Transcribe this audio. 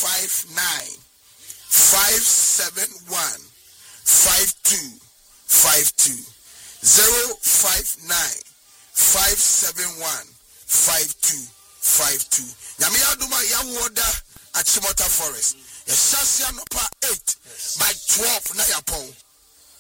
Yamia Duma Yawoda at Chimota Forest. A Sasia Nopa 8 by 12 na yapon.